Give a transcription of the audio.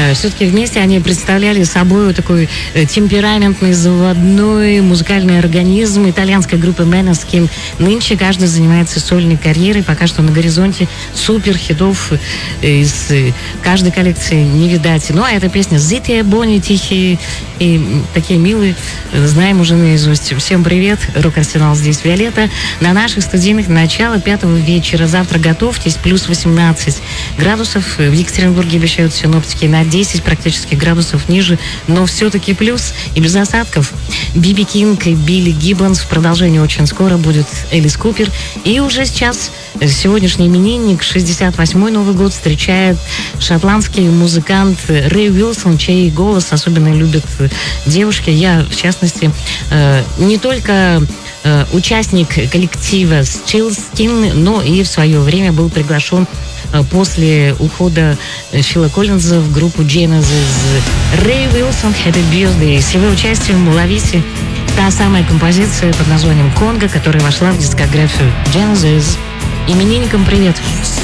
Все-таки вместе они представляли собой такой темпераментный, заводной музыкальный организм итальянской группы Måneskin. Нынче каждый занимается сольной карьерой. Пока что на горизонте супер хитов из каждой коллекции не видать. Ну, а эта песня «Зитые, Бонни, тихие» и такие милые, знаем уже наизусть. Всем привет, Рок-Арсенал, здесь Виолетта. На наших студийных начало 5-го вечера. Завтра готовьтесь, плюс 18 градусов. В Екатеринбурге обещают синоптики на 10 практически градусов ниже, но все-таки плюс и без осадков. Биби Кинг и Билли Гиббонс. В продолжении очень скоро будет Элис Купер. И уже сейчас сегодняшний именинник, 68-й Новый год, встречает шотландский музыкант Рэй Уилсон, чей голос особенно любят девушки. Я, в частности, не только участник коллектива Chilskin, но и в свое время был приглашен после ухода Фила Коллинза в группу Genesis. Рэй Уилсон, Happy Birthday. С его участием ловите та самая композиция под названием «Конго», которая вошла в дискографию Genesis. Именинникам привет!